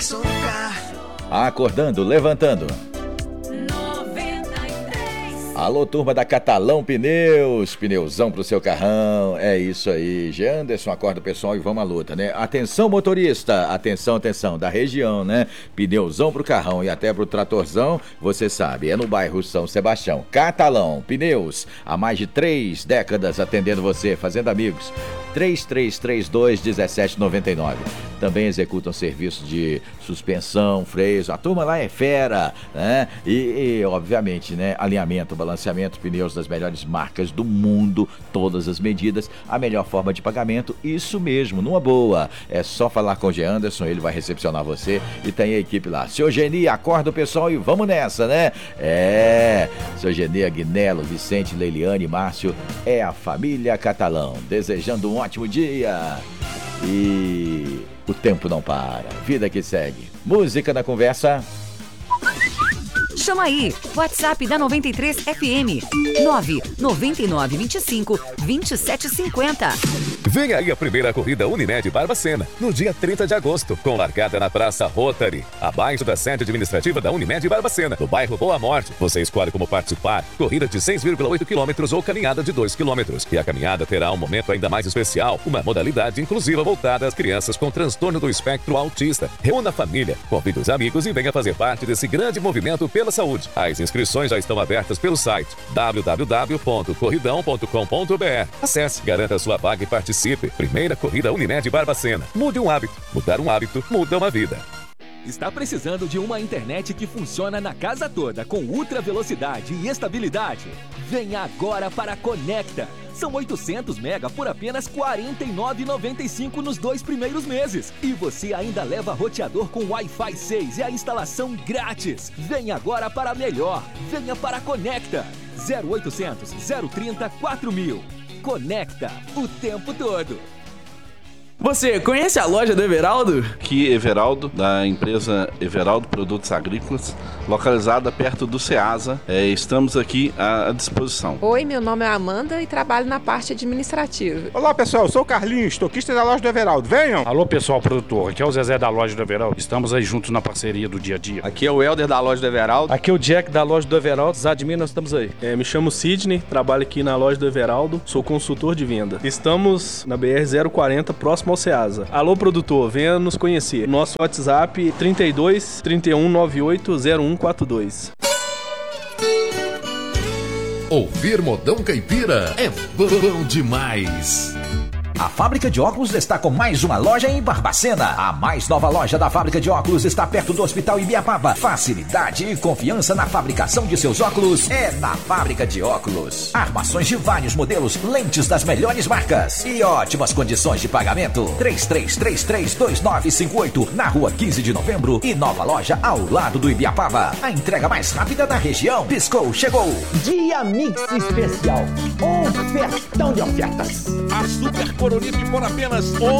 Acordando, levantando. Alô, turma da Catalão Pneus, pneuzão pro seu carrão, é isso aí. Anderson, acorda o pessoal e vamos à luta, né? Atenção, motorista, atenção, da região, né? Pneuzão pro carrão e até pro tratorzão, você sabe, é no bairro São Sebastião. Catalão Pneus, há mais de 3 décadas atendendo você, fazendo amigos. 3332-1799. Também executam serviço de suspensão, freios, a turma lá é fera, né? E obviamente, né? Alinhamento, balanceamento, pneus das melhores marcas do mundo, todas as medidas, a melhor forma de pagamento, isso mesmo, numa boa. É só falar com o G. Anderson, ele vai recepcionar você e tem a equipe lá. Seu Geni, acorda o pessoal e vamos nessa, né? Seu Geni, Aguinelo, Vicente, Leiliane, Márcio, é a família Catalão, desejando um ótimo dia. E o tempo não para, vida que segue. Música na conversa. Chama aí, WhatsApp da 93 FM, 99925-2750. Vem aí a primeira corrida Unimed Barbacena, no dia 30 de agosto, com largada na Praça Rotary, abaixo da sede administrativa da Unimed Barbacena, no bairro Boa Morte. Você escolhe como participar, corrida de 6,8 km ou caminhada de 2 km. E a caminhada terá um momento ainda mais especial, uma modalidade inclusiva voltada às crianças com transtorno do espectro autista. Reúna a família, convide os amigos e venha fazer parte desse grande movimento pela saúde. As inscrições já estão abertas pelo site www.corridão.com.br. Acesse, garanta sua vaga e participe. Primeira corrida Unimed Barbacena. Mude um hábito. Mudar um hábito muda uma vida. Está precisando de uma internet que funciona na casa toda, com ultra velocidade e estabilidade? Venha agora para a Conecta. São 800 mega por apenas R$ 49,95 nos 2 primeiros meses. E você ainda leva roteador com Wi-Fi 6 e a instalação grátis. Venha agora para a melhor. Venha para a Conecta. 0800 030 4000. Conecta o tempo todo. Você conhece a loja do Everaldo? Aqui, Everaldo, da empresa Everaldo Produtos Agrícolas, localizada perto do Ceasa. Estamos aqui à disposição. Oi, meu nome é Amanda e trabalho na parte administrativa. Olá, pessoal, eu sou o Carlinhos, estoquista da loja do Everaldo. Venham! Alô, pessoal produtor, aqui é o Zezé da loja do Everaldo. Estamos aí juntos na parceria do dia a dia. Aqui é o Helder da loja do Everaldo. Aqui é o Jack da loja do Everaldo. Zadmin, nós estamos aí. Me chamo Sidney, trabalho aqui na loja do Everaldo, sou consultor de venda. Estamos na BR-040, próximo ao Ceasa. Alô, produtor, venha nos conhecer. Nosso WhatsApp 32 31 98 0142. Ouvir Modão Caipira é bom demais. A Fábrica de Óculos está com mais uma loja em Barbacena. A mais nova loja da Fábrica de Óculos está perto do Hospital Ibiapaba. Facilidade e confiança na fabricação de seus óculos é na Fábrica de Óculos. Armações de vários modelos, lentes das melhores marcas e ótimas condições de pagamento. 33332958 na rua 15 de novembro e nova loja ao lado do Ibiapaba. A entrega mais rápida da região. Piscou, chegou. Dia Mix Especial. Ofertão de ofertas. Açúcar Coronito por apenas R$